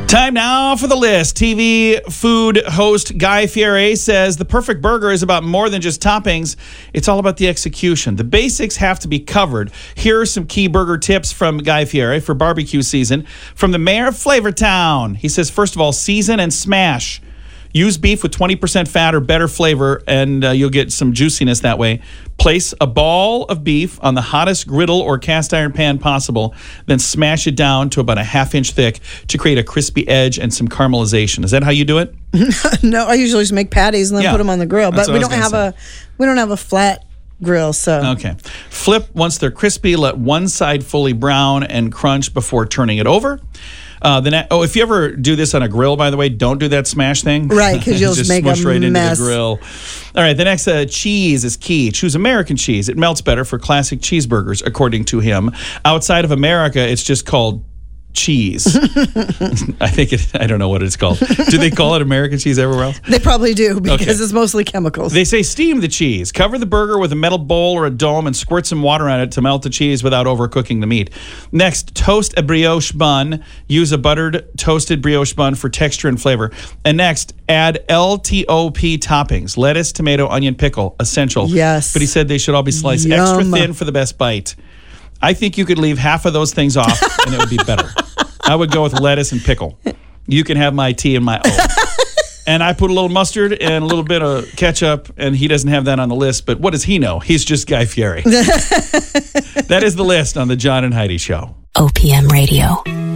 Time now for the list. TV food host Guy Fieri says the perfect burger is about more than just toppings. It's all about the execution. The basics have to be covered. Here are some key burger tips from Guy Fieri for barbecue season. From the mayor of Flavortown, he says, first of all, season and smash. Use beef with 20% fat or better flavor, and you'll get some juiciness that way. Place a ball of beef on the hottest griddle or cast iron pan possible, then smash it down to about a half-inch thick to create a crispy edge and some caramelization. Is that how you do it? No, I usually just make patties and then put them on the grill. But we don't have a flat grill, so. Okay. Flip once they're crispy. Let one side fully brown and crunch before turning it over. If you ever do this on a grill, by the way, don't do that smash thing. Right, because you'll just make a right mess. Into the grill. All right, the next cheese is key. Choose American cheese. It melts better for classic cheeseburgers, according to him. Outside of America, it's just called cheese. I don't know what it's called. Do they call it American cheese everywhere else? They probably do, because it's mostly chemicals. They say steam the cheese. Cover the burger with a metal bowl or a dome and squirt some water on it to melt the cheese without overcooking the meat. Next, toast a brioche bun. Use a buttered toasted brioche bun for texture and flavor. And next, add LTOP toppings. Lettuce, tomato, onion, pickle. Essential. Yes. But he said they should all be sliced extra thin for the best bite. I think you could leave half of those things off and it would be better. I would go with lettuce and pickle. You can have my T and my O. And I put a little mustard and a little bit of ketchup, and he doesn't have that on the list. But what does he know? He's just Guy Fieri. That is the list on the John and Heidi Show. OPM Radio.